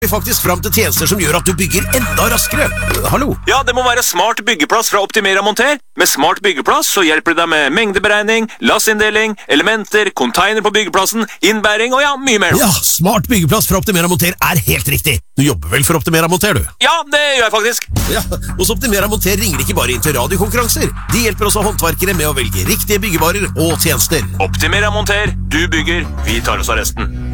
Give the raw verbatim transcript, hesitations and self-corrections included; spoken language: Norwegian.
vi faktisk fram til tjenester som gjør at du bygger enda raskere. Hallo? Ja, det må være Smart byggeplass fra Optimera Monter. Med Smart byggeplass så hjelper det deg med mengdeberegning, lassinndeling, elementer, container på byggeplassen, innbæring og ja, mye mer. Ja, Smart byggeplass fra Optimera Monter er helt riktig. Du jobber vel for Optimera Monter, du? Ja, det gjør jeg faktisk. Ja, hos Optimera Monter ringer ikke bare inn til radiokonkurranser. De hjelper også håndverkere med å velge riktige byggevarer og tjenester. Optimera Monter, du bygger, vi tar oss av resten.